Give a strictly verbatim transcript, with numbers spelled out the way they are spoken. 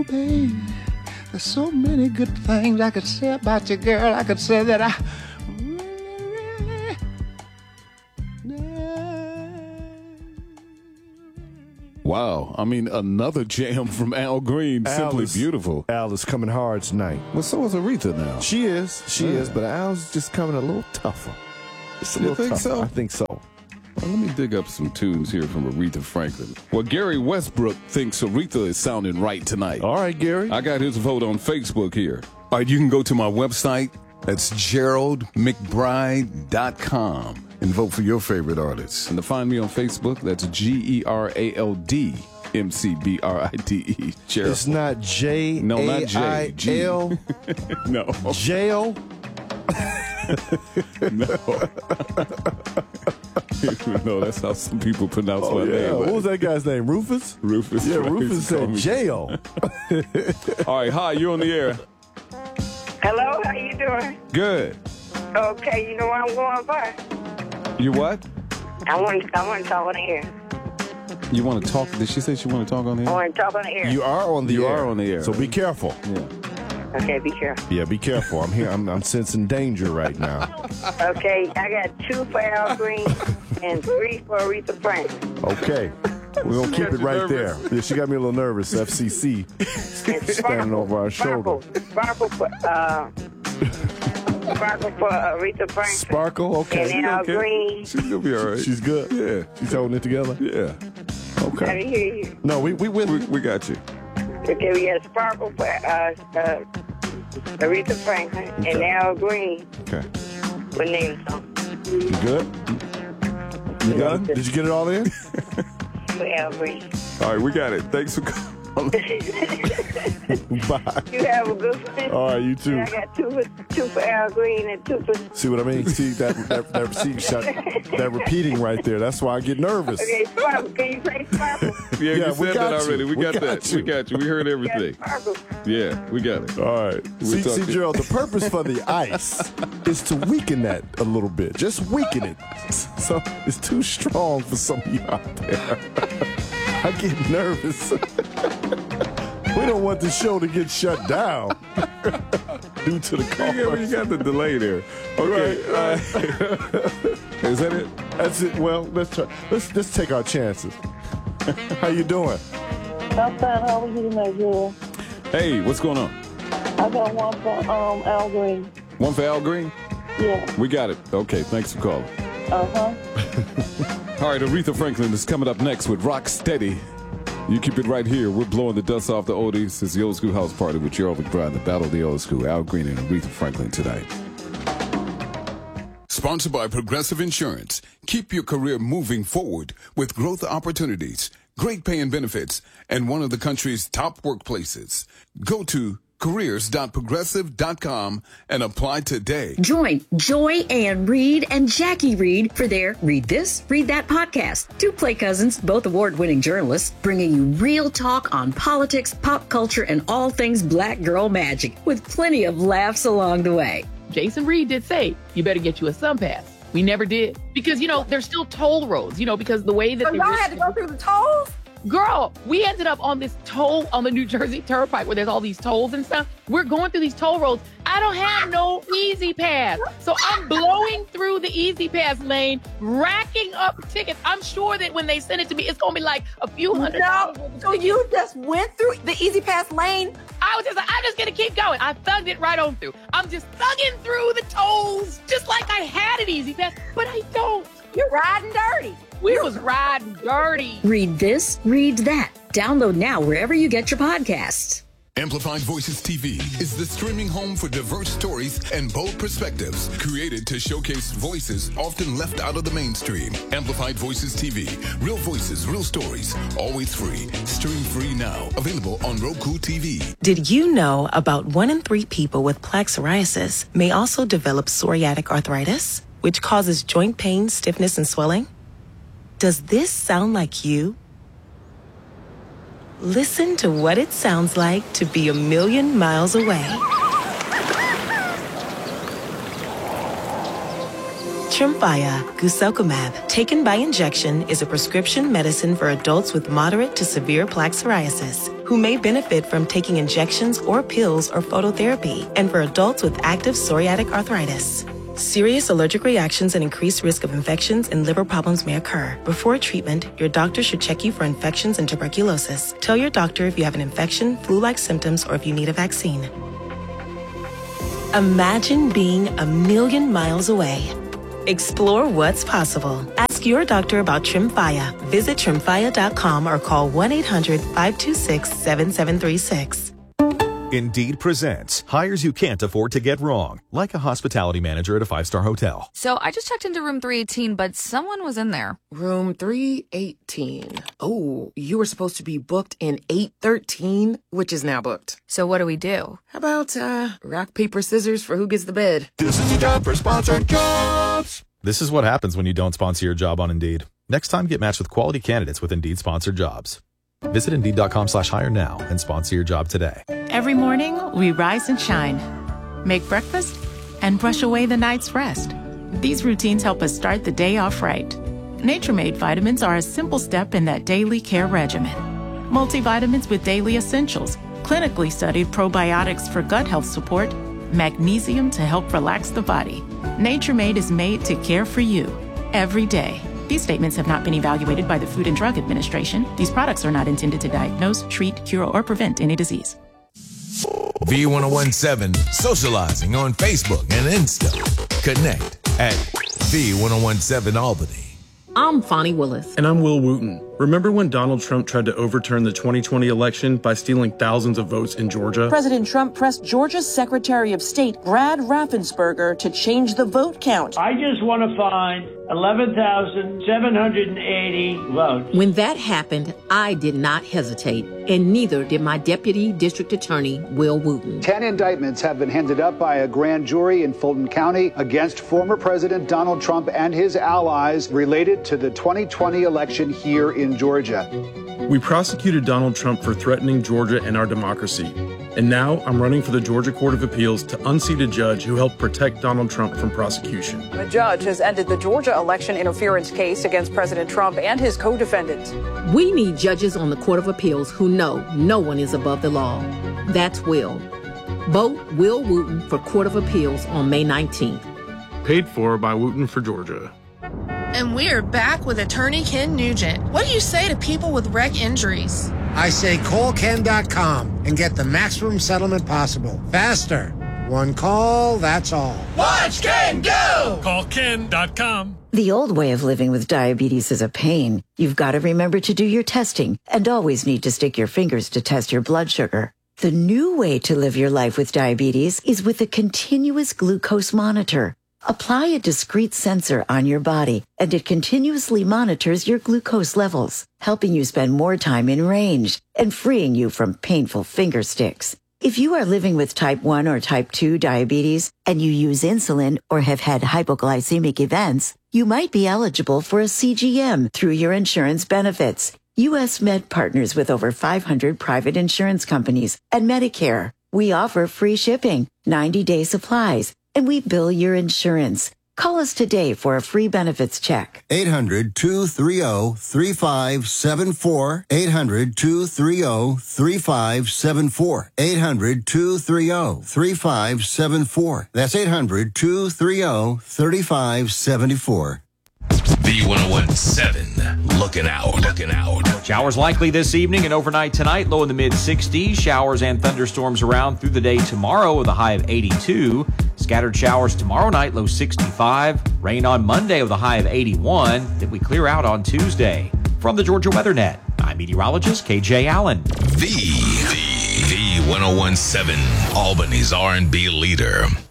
Ooh, baby, there's so many good things I could say about you, girl. I could say that I really, really... Wow. I mean, another jam from Al Green. Simply Al is, beautiful. Al is coming hard tonight. Well, so is Aretha now. She is. She Yeah. is. But Al's just coming a little tougher. Just a You little think tougher. so? I think so. Well, let me dig up some tunes here from Aretha Franklin. Well, Gary Westbrook thinks Aretha is sounding right tonight. All right, Gary. I got his vote on Facebook here. All right, you can go to my website. That's gerald mcbride dot com and vote for your favorite artists. And to find me on Facebook, that's G E R A L D M C B R I D E. Gerald. It's not J No, not J. A I L. No. Jail. No. No, that's how some people pronounce Oh, my yeah. name. What was that guy's name? Rufus? Rufus. Yeah, right. Rufus Call said me- jail. All right, hi, you're on the air. Hello, how you doing? Good. Okay, you know what I'm going for? You what? I want, I want to talk on the air. You want to talk? Did she say she want to talk on the I air? want to talk on the air. You are on the You air. are on the air. So be careful. Yeah. Okay, be careful. Yeah, be careful. I'm here. I'm, I'm sensing danger right now. Okay, I got two for Al Green and three for Aretha Franklin. Okay. We're going to keep got it you right nervous. there. Yeah, she got me a little nervous. F C C And standing over our shoulder. Sparkle, Sparkle for, uh, Sparkle for Aretha Franklin. Sparkle? Okay. And Al Okay. Green. She's gonna be all right. She's good? Yeah. She's holding it together? Yeah. I Okay. didn't hear you. No, we, we with We, we got you. Okay, we got Sparkle for uh, uh, Aretha Franklin and Al Green. Okay. What name song? You good? You done? Did you get it all in? For Al Green. All right, we got it. Thanks for calling. Bye. You have a good one. All right, you too. I got two for, two for Al Green and two for... See what I mean? See that that that, see, shut, that repeating right there. That's why I get nervous. Okay, Sparkle. Can you say Sparkle? Yeah, Yeah, you we said got that you. already. We, We got, got that. you. We got you. We heard Yeah, everything. Sparkle. Yeah, we got it. All right. We'll See, talk see, to- Gerald, the purpose for the ice is to weaken that a little bit. Just weaken it. So it's too strong for some of you out there. I get nervous. We don't want the show to get shut down due to the Yeah, call. you got the delay there. Okay. Right, uh, is that it? That's it. Well, let's try. Let's let's take our chances. How you doing? I'm fine. How are you tonight, Joel? Hey, what's going on? I got one for um, Al Green. One for Al Green? Yeah. We got it. Okay, thanks for calling. Uh-huh. All right, Aretha Franklin is coming up next with Rock Steady. You keep it right here. We're blowing the dust off the oldies. It's the Old School House Party with Gerald McBride, the Battle of the Old School. Al Green and Aretha Franklin tonight. Sponsored by Progressive Insurance. Keep your career moving forward with growth opportunities, great pay and benefits, and one of the country's top workplaces. Go to careers dot progressive dot com and apply today. Join Joy Ann Reed and Jackie Reed for their Read This, Read That podcast. Two play cousins, both award-winning journalists, bringing you real talk on politics, pop culture, and all things black girl magic, with plenty of laughs along the way. Jason Reed did say, you better get you a sun pass. We never did. Because, you know, there's still toll roads, you know, because the way that So they y'all were- had to go through the tolls? Girl, we ended up on this toll on the New Jersey Turnpike where there's all these tolls and stuff. We're going through these toll roads. I don't have no Easy Pass. So I'm blowing through the Easy Pass lane, racking up tickets. I'm sure that when they send it to me, it's going to be like a few hundred No. dollars. So you just went through the Easy Pass lane? I was just like, I'm just going to keep going. I thugged it right on through. I'm just thugging through the tolls just like I had an Easy Pass, but I don't. You're riding dirty. We was riding dirty. Read This, Read That. Download now wherever you get your podcasts. Amplified Voices T V is the streaming home for diverse stories and bold perspectives, created to showcase voices often left out of the mainstream. Amplified Voices T V. Real voices, real stories, always free. Stream free now. Available on Roku T V. Did you know about one in three people with plaque psoriasis may also develop psoriatic arthritis, which causes joint pain, stiffness, and swelling? Does this sound like you? Listen to what it sounds like to be a million miles away. Tremfya guselkumab, taken by injection, is a prescription medicine for adults with moderate to severe plaque psoriasis who who may benefit from taking injections or pills or phototherapy, and for adults with active psoriatic arthritis. Serious allergic reactions and increased risk of infections and liver problems may occur. Before treatment, your doctor should check you for infections and tuberculosis. Tell your doctor if you have an infection, flu-like symptoms, or if you need a vaccine. Imagine being a million miles away. Explore what's possible. Ask your doctor about Tremfya. Visit tremfya dot com or call one eight hundred five two six seven seven three six. Indeed presents hires you can't afford to get wrong, like a hospitality manager at a five-star hotel. So I just checked into room three eighteen, but someone was in there. Room three eighteen. Oh, you were supposed to be booked in eight thirteen, which is now booked. So what do we do? How about, uh, rock, paper, scissors for who gets the bed? This is the job for sponsored jobs. This is what happens when you don't sponsor your job on Indeed. Next time, get matched with quality candidates with Indeed sponsored jobs. Visit Indeed.com slash hire now and sponsor your job today. Every morning, we rise and shine, make breakfast, and brush away the night's rest. These routines help us start the day off right. Nature-Made vitamins are a simple step in that daily care regimen. Multivitamins with daily essentials, clinically studied probiotics for gut health support, magnesium to help relax the body. Nature-Made is made to care for you every day. These statements have not been evaluated by the Food and Drug Administration. These products are not intended to diagnose, treat, cure, or prevent any disease. V ten seventeen, socializing on Facebook and Insta. Connect at V ten seventeen Albany. I'm Fonnie Willis. And I'm Will Wooten. Remember when Donald Trump tried to overturn the twenty twenty election by stealing thousands of votes in Georgia? President Trump pressed Georgia's Secretary of State, Brad Raffensperger, to change the vote count. I just want to find eleven thousand seven hundred eighty votes. When that happened, I did not hesitate, and neither did my Deputy District Attorney, Will Wooten. Ten indictments have been handed up by a grand jury in Fulton County against former President Donald Trump and his allies related to the twenty twenty election here in Georgia. We prosecuted Donald Trump for threatening Georgia and our democracy. And now I'm running for the Georgia Court of Appeals to unseat a judge who helped protect Donald Trump from prosecution. The judge has ended the Georgia election interference case against President Trump and his co-defendants. We need judges on the Court of Appeals who know no one is above the law. That's Will. Vote Will Wooten for Court of Appeals on May nineteenth. Paid for by Wooten for Georgia. And we're back with attorney Ken Nugent. What do you say to people with wreck injuries? I say call Ken dot com and get the maximum settlement possible. Faster. One call, that's all. Watch Ken go! Call Ken dot com. The old way of living with diabetes is a pain. You've got to remember to do your testing and always need to stick your fingers to test your blood sugar. The new way to live your life with diabetes is with a continuous glucose monitor. Apply a discrete sensor on your body, and it continuously monitors your glucose levels, helping you spend more time in range and freeing you from painful finger sticks. If you are living with type one or type two diabetes and you use insulin or have had hypoglycemic events, you might be eligible for a C G M through your insurance benefits. U S Med partners with over five hundred private insurance companies and Medicare. We offer free shipping, ninety-day supplies, and we bill your insurance. Call us today for a free benefits check. eight hundred, two three zero, three five seven four. eight hundred, two three zero, three five seven four. eight hundred, two three zero, three five seven four. That's eight hundred, two three zero, three five seven four. V ten seventeen, looking out, looking out. Showers likely this evening and overnight tonight, low in the mid sixties. Showers and thunderstorms around through the day tomorrow with a high of eighty-two. Scattered showers tomorrow night, low sixty-five. Rain on Monday with a high of eighty-one. Then we clear out on Tuesday. From the Georgia Weather Net, I'm meteorologist K J Allen. The, the, the ten seventeen, Albany's R and B leader.